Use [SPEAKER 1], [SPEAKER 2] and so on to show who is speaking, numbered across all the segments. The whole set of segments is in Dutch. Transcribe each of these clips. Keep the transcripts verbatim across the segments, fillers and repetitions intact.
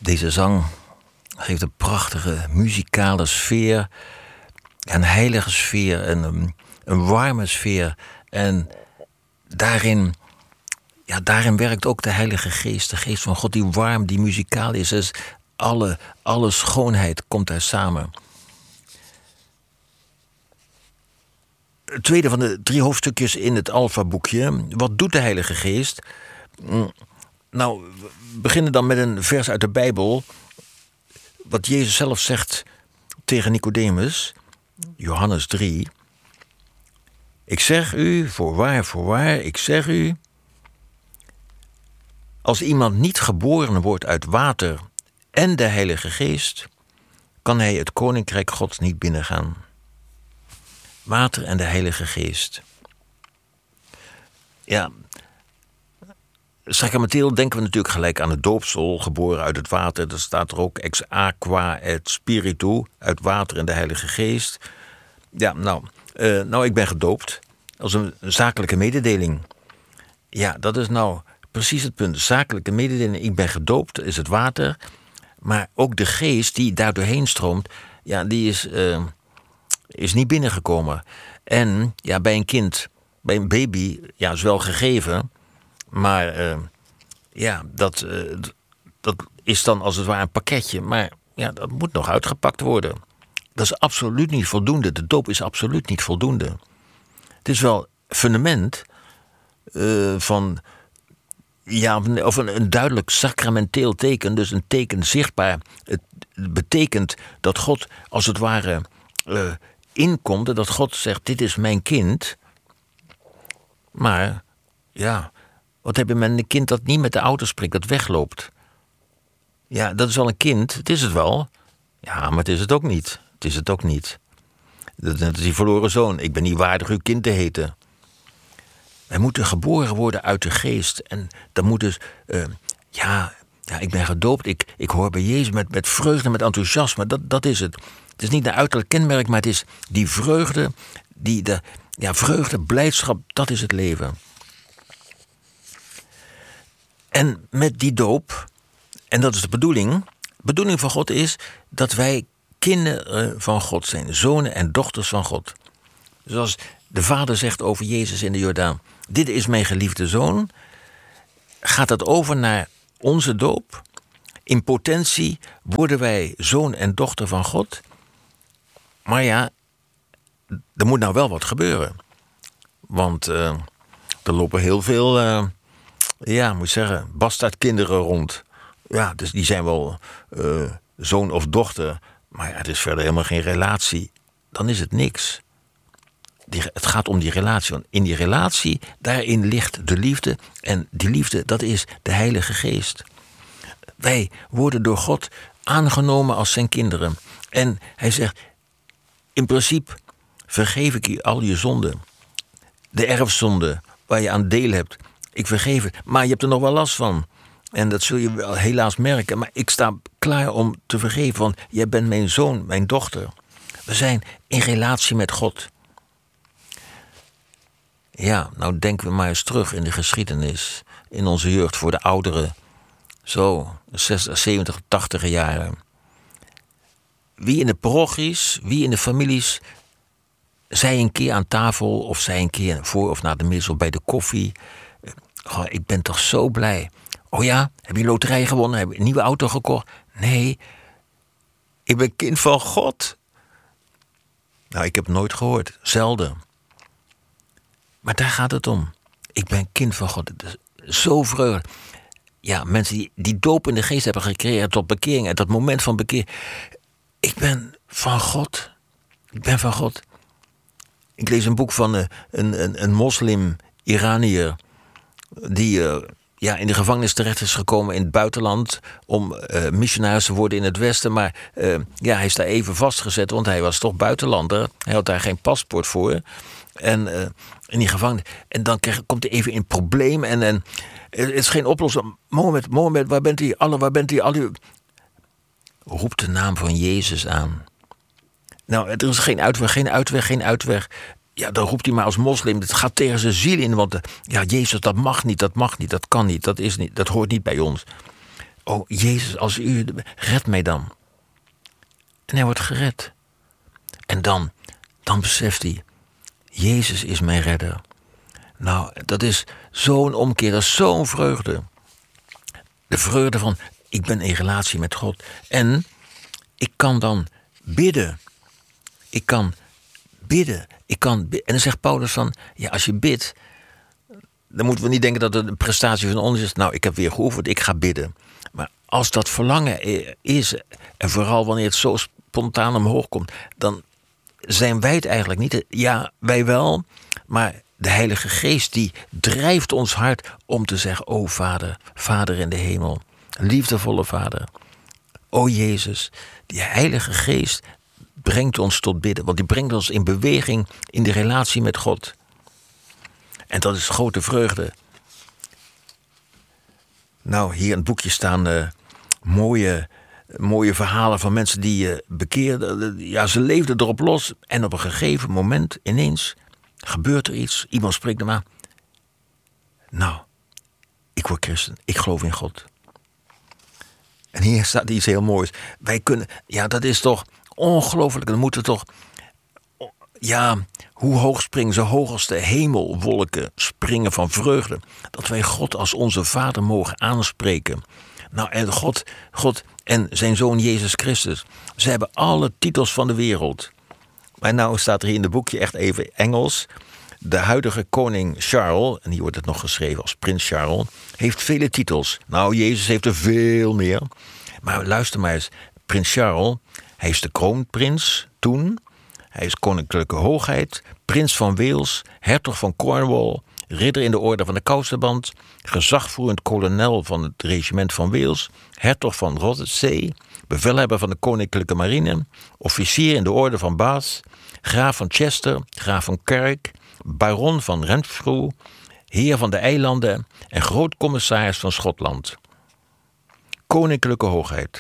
[SPEAKER 1] Deze zang geeft een prachtige muzikale sfeer, een heilige sfeer, een, een warme sfeer. En daarin, ja, daarin werkt ook de Heilige Geest, de Geest van God, die warm, die muzikaal is. Dus alle, alle schoonheid komt daar samen. Het tweede van de drie hoofdstukjes in het Alpha-boekje. Wat doet de Heilige Geest? Nou, we beginnen dan met een vers uit de Bijbel. Wat Jezus zelf zegt tegen Nicodemus. Johannes drie. Ik zeg u, voorwaar, voorwaar, ik zeg u. Als iemand niet geboren wordt uit water en de Heilige Geest, kan hij het Koninkrijk Gods niet binnengaan. Water en de Heilige Geest. Ja, sacramenteel denken we natuurlijk gelijk aan het doopsel, geboren uit het water. Dat staat er ook, ex aqua et spiritu, uit water en de Heilige Geest. Ja, nou, uh, nou ik ben gedoopt als een zakelijke mededeling. Ja, dat is nou precies het punt. Zakelijke mededeling, ik ben gedoopt, is het water. Maar ook de geest die daar doorheen stroomt, ja, die is, uh, is niet binnengekomen. En ja, bij een kind, bij een baby, ja, is wel gegeven. Maar uh, ja, dat, uh, dat is dan als het ware een pakketje. Maar ja, dat moet nog uitgepakt worden. Dat is absoluut niet voldoende. De doop is absoluut niet voldoende. Het is wel fundament uh, van, ja, of een, een duidelijk sacramenteel teken. Dus een teken zichtbaar. Het betekent dat God als het ware uh, inkomt. Dat God zegt, dit is mijn kind. Maar ja, wat heb je met een kind dat niet met de auto springt, dat wegloopt? Ja, dat is wel een kind. Het is het wel. Ja, maar het is het ook niet. Het is het ook niet. Dat is die verloren zoon. Ik ben niet waardig uw kind te heten. Wij moeten geboren worden uit de geest. En dan moet dus, uh, ja, ja, ik ben gedoopt. Ik, ik hoor bij Jezus met, met vreugde, met enthousiasme. Dat, dat is het. Het is niet een uiterlijk kenmerk, maar het is die vreugde, die de, ja, vreugde, blijdschap, dat is het leven. En met die doop, en dat is de bedoeling, de bedoeling van God is dat wij kinderen van God zijn, zonen en dochters van God. Zoals de Vader zegt over Jezus in de Jordaan, dit is mijn geliefde zoon, gaat dat over naar onze doop. In potentie worden wij zoon en dochter van God. Maar ja, er moet nou wel wat gebeuren. Want uh, er lopen heel veel, uh, ja, moet ik zeggen, bastaardkinderen rond. Ja, dus die zijn wel uh, zoon of dochter. Maar ja, het is verder helemaal geen relatie. Dan is het niks. Die, het gaat om die relatie. Want in die relatie, daarin ligt de liefde. En die liefde, dat is de Heilige Geest. Wij worden door God aangenomen als zijn kinderen. En hij zegt, in principe vergeef ik je al je zonden. De erfzonde waar je aan deel hebt. Ik vergeef het, maar je hebt er nog wel last van. En dat zul je wel helaas merken. Maar ik sta klaar om te vergeven, want jij bent mijn zoon, mijn dochter. We zijn in relatie met God. Ja, nou denken we maar eens terug in de geschiedenis. In onze jeugd, voor de ouderen. Zo, zestig, zeventig, tachtig jaren. Wie in de parochies, wie in de families, zij een keer aan tafel of zij een keer voor of na de mis of bij de koffie. Oh, ik ben toch zo blij. Oh ja, heb je loterij gewonnen? Heb je een nieuwe auto gekocht? Nee, ik ben kind van God. Nou, ik heb het nooit gehoord. Zelden. Maar daar gaat het om. Ik ben kind van God. Het is zo vreugde. Ja, mensen die, die doop in de geest hebben gekregen tot bekering. En dat moment van bekering. Ik ben van God. Ik ben van God. Ik lees een boek van een, een, een moslim-Iranier. Die uh, ja, in de gevangenis terecht is gekomen in het buitenland. Om uh, missionaris te worden in het Westen. Maar uh, ja, hij is daar even vastgezet. Want hij was toch buitenlander. Hij had daar geen paspoort voor. En uh, in die gevangenis. En dan krijg, komt hij even in probleem. En, en het is geen oplossing. Mohammed, Mohammed, waar bent u? Allah, waar bent u? Allah. Roep de naam van Jezus aan. Nou, er is geen uitweg, geen uitweg, geen uitweg. Ja, dan roept hij maar als moslim. Het gaat tegen zijn ziel in. Want ja, Jezus, dat mag niet, dat mag niet, dat kan niet, dat is niet, dat hoort niet bij ons. oh Jezus, als u, red mij dan. En hij wordt gered. En dan, dan beseft hij, Jezus is mijn redder. Nou, dat is zo'n omkeer, dat is zo'n vreugde. De vreugde van, ik ben in relatie met God. En ik kan dan bidden. Ik kan bidden. Ik kan bidden. En dan zegt Paulus van, ja, als je bidt, dan moeten we niet denken dat het een prestatie van ons is. Nou, ik heb weer geoefend, ik ga bidden. Maar als dat verlangen is, en vooral wanneer het zo spontaan omhoog komt, dan zijn wij het eigenlijk niet. Ja, wij wel, maar de Heilige Geest die drijft ons hart om te zeggen, o Vader, Vader in de hemel, liefdevolle Vader. O Jezus, die Heilige Geest brengt ons tot bidden, want die brengt ons in beweging in de relatie met God. En dat is grote vreugde. Nou, hier in het boekje staan uh, mooie, mooie verhalen van mensen die uh, bekeerden. Ja, ze leefden erop los en op een gegeven moment ineens gebeurt er iets. Iemand spreekt hem aan. Nou, ik word christen. Ik geloof in God. En hier staat iets heel moois. Wij kunnen, ja, dat is toch ongelooflijk. Dan moeten we toch, ja, hoe hoog springen ze? Hoog als de hemelwolken springen van vreugde. Dat wij God als onze Vader mogen aanspreken. Nou, en God, God en zijn Zoon Jezus Christus. Ze hebben alle titels van de wereld. Maar nou staat er hier in het boekje echt even Engels. De huidige koning Charles, en hier wordt het nog geschreven als prins Charles, heeft vele titels. Nou, Jezus heeft er veel meer. Maar luister maar eens, prins Charles, hij is de kroonprins toen. Hij is koninklijke hoogheid, prins van Wales, hertog van Cornwall, ridder in de orde van de Kousenband, gezagvoerend kolonel van het regiment van Wales, hertog van Rothesay, bevelhebber van de koninklijke marine, officier in de orde van Bath, graaf van Chester, graaf van Kerk, baron van Renfrew, heer van de eilanden en grootcommissaris van Schotland. Koninklijke hoogheid.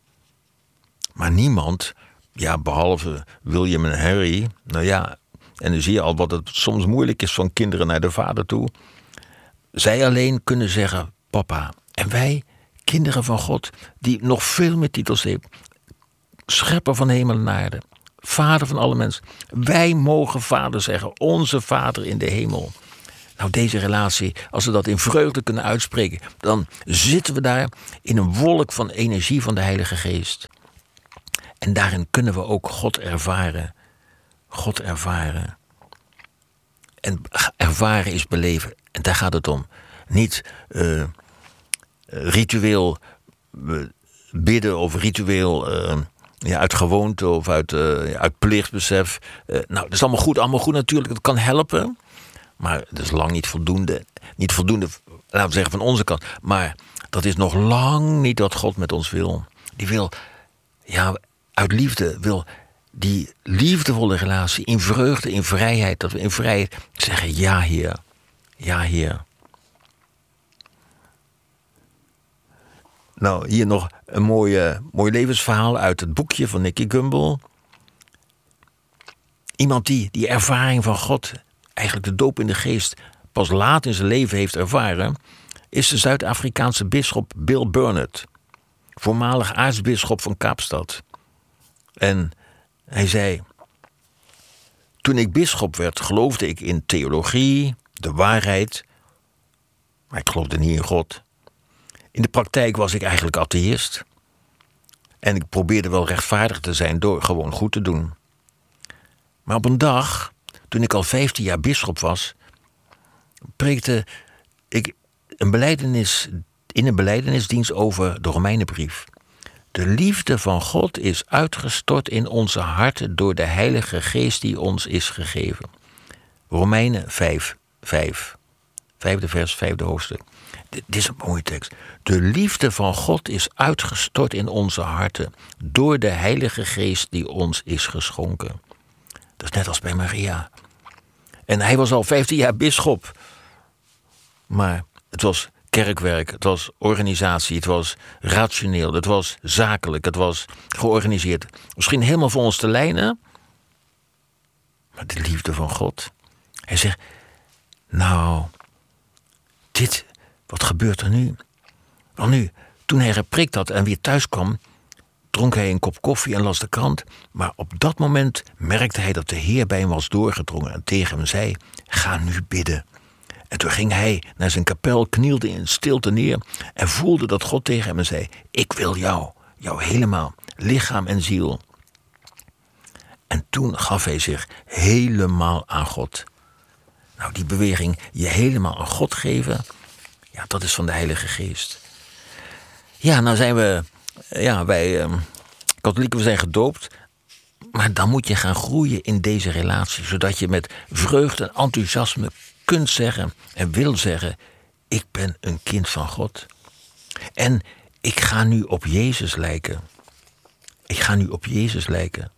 [SPEAKER 1] Maar niemand, ja, behalve William en Harry, nou ja, en dan zie je al wat het soms moeilijk is van kinderen naar de vader toe. Zij alleen kunnen zeggen, papa. En wij, kinderen van God, die nog veel meer titels hebben. Schepper van hemel en aarde. Vader van alle mensen. Wij mogen vader zeggen, onze Vader in de hemel. Nou, deze relatie, als we dat in vreugde kunnen uitspreken, dan zitten we daar in een wolk van energie van de Heilige Geest. En daarin kunnen we ook God ervaren. God ervaren. En ervaren is beleven. En daar gaat het om. Niet uh, ritueel uh, bidden of ritueel uh, ja, uit gewoonte of uit, uh, uit plichtsbesef. Uh, nou, dat is allemaal goed, allemaal goed natuurlijk. Het kan helpen. Maar dat is lang niet voldoende. Niet voldoende, laten we zeggen, van onze kant. Maar dat is nog lang niet wat God met ons wil. Die wil, ja, uit liefde wil die liefdevolle relatie in vreugde, in vrijheid. Dat we in vrijheid zeggen, ja Heer, ja Heer. Nou, hier nog een mooie, mooi levensverhaal uit het boekje van Nicky Gumbel. Iemand die die ervaring van God, eigenlijk de doop in de geest, pas laat in zijn leven heeft ervaren, is de Zuid-Afrikaanse bisschop Bill Burnett, voormalig aartsbisschop van Kaapstad. En hij zei, toen ik bisschop werd, geloofde ik in theologie, de waarheid, maar ik geloofde niet in God. In de praktijk was ik eigenlijk atheïst. En ik probeerde wel rechtvaardig te zijn door gewoon goed te doen. Maar op een dag, toen ik al vijftien jaar bisschop was, preekte ik een belijdenis, in een belijdenisdienst over de Romeinenbrief. De liefde van God is uitgestort in onze harten door de Heilige Geest die ons is gegeven. Romeinen vijf, vijf. Vijfde vers, vijfde hoofdstuk. Dit is een mooie tekst. De liefde van God is uitgestort in onze harten door de Heilige Geest die ons is geschonken. Dat is net als bij Maria. En hij was al vijftien jaar bisschop. Maar het was kerkwerk, het was organisatie, het was rationeel, het was zakelijk, het was georganiseerd. Misschien helemaal voor ons te lijnen. Maar de liefde van God. Hij zegt, nou, dit, wat gebeurt er nu? Wel nu, Toen hij geprikt had en weer thuis kwam, dronk hij een kop koffie en las de krant. Maar op dat moment merkte hij dat de Heer bij hem was doorgedrongen en tegen hem zei: ga nu bidden. En toen ging hij naar zijn kapel, knielde in stilte neer en voelde dat God tegen hem zei: ik wil jou, jou helemaal, lichaam en ziel. En toen gaf hij zich helemaal aan God. Nou, die beweging, je helemaal aan God geven, ja, dat is van de Heilige Geest. Ja, nou zijn we, ja, wij eh, katholieken, we zijn gedoopt. Maar dan moet je gaan groeien in deze relatie, zodat je met vreugde en enthousiasme kunt zeggen en wil zeggen: ik ben een kind van God. En ik ga nu op Jezus lijken. Ik ga nu op Jezus lijken.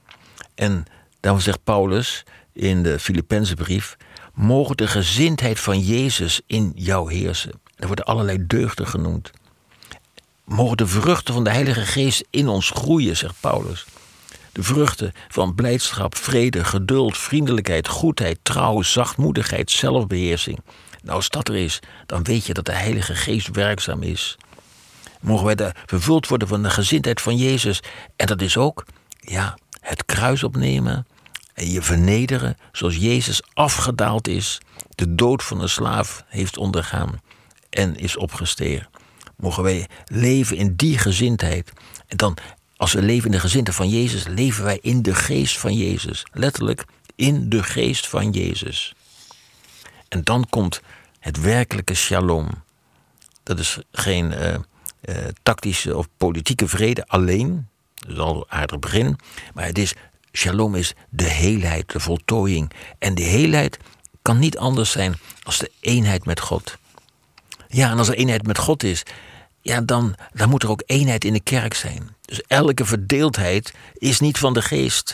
[SPEAKER 1] En daarom zegt Paulus in de Filippenzenbrief: mogen de gezindheid van Jezus in jou heersen. Er worden allerlei deugden genoemd. Mogen de vruchten van de Heilige Geest in ons groeien, zegt Paulus. De vruchten van blijdschap, vrede, geduld, vriendelijkheid, goedheid, trouw, zachtmoedigheid, zelfbeheersing. Nou, als dat er is, dan weet je dat de Heilige Geest werkzaam is. Mogen wij daar vervuld worden van de gezindheid van Jezus. En dat is ook, ja, het kruis opnemen en je vernederen zoals Jezus afgedaald is, de dood van een slaaf heeft ondergaan en is opgestegen. Mogen wij leven in die gezindheid. En dan, als we leven in de gezindheid van Jezus, leven wij in de geest van Jezus. Letterlijk, in de geest van Jezus. En dan komt het werkelijke shalom. Dat is geen uh, uh, tactische of politieke vrede alleen. Dat is al een aardig begin. Maar het is, shalom is de heelheid, de voltooiing. En die heelheid kan niet anders zijn als de eenheid met God. Ja, en als er eenheid met God is, ja, dan, dan moet er ook eenheid in de kerk zijn. Dus elke verdeeldheid is niet van de geest.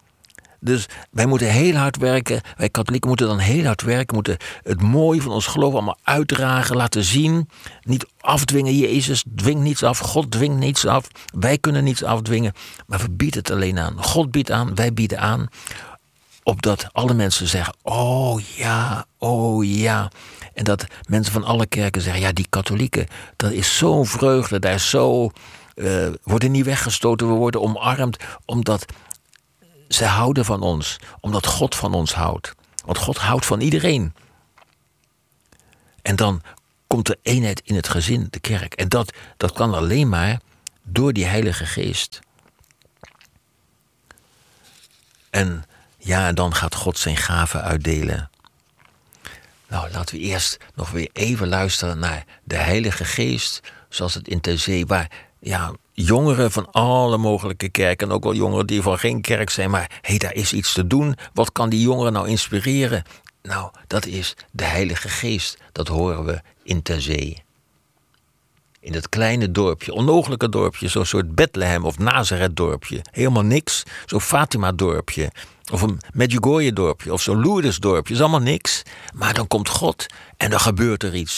[SPEAKER 1] Dus wij moeten heel hard werken. Wij katholieken moeten dan heel hard werken. Moeten het mooie van ons geloof allemaal uitdragen, laten zien. Niet afdwingen. Jezus dwingt niets af. God dwingt niets af. Wij kunnen niets afdwingen. Maar we bieden het alleen aan. God biedt aan, wij bieden aan. Opdat alle mensen zeggen: oh ja, oh ja. En dat mensen van alle kerken zeggen: ja, die katholieken, dat is zo'n vreugde. Daar is zo, uh, worden niet weggestoten. We worden omarmd. Omdat ze houden van ons. Omdat God van ons houdt. Want God houdt van iedereen. En dan komt er eenheid in het gezin, de kerk. En dat, dat kan alleen maar door die Heilige Geest. En ja, dan gaat God zijn gaven uitdelen. Nou, laten we eerst nog weer even luisteren naar de Heilige Geest, zoals het in Ter Zee, waar ja, jongeren van alle mogelijke kerken, en ook wel jongeren die van geen kerk zijn, maar hé, hey, daar is iets te doen. Wat kan die jongeren nou inspireren? Nou, dat is de Heilige Geest. Dat horen we in Ter Zee. In dat kleine dorpje, onmogelijke dorpje, zo'n soort Bethlehem of Nazareth dorpje. Helemaal niks. Zo'n Fatima dorpje. Of een Medjugorje dorpje. Of zo'n Lourdes dorpje. Is allemaal niks. Maar dan komt God en dan gebeurt er iets.